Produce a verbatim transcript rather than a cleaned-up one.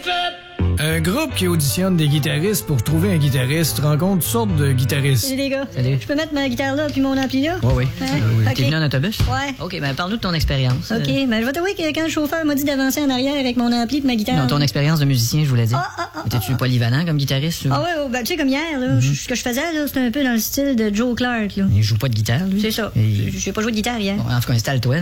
Un groupe qui auditionne des guitaristes pour trouver un guitariste rencontre toutes sortes de guitaristes. Salut les gars. Salut. Je peux mettre ma guitare là puis mon ampli là? Oui, oui. Hein? oui. Ok. T'es venu en autobus? Ouais. OK, ben parle-nous de ton expérience. OK, Euh, ben je vais t'avouer que quand le chauffeur m'a dit d'avancer en arrière avec mon ampli et ma guitare... Non, ton expérience de musicien, je voulais dire. Ah, ah, ah, T'es-tu polyvalent comme guitariste? Ou... Ah ouais, oh, ben tu sais, comme hier, là, Mm-hmm. ce que je faisais, là, c'était un peu dans le style de Joe Clark, là. Il joue pas de guitare, lui? C'est ça. Et- J'ai pas joué de guitare hier. Bon, en tout cas, installe-toi.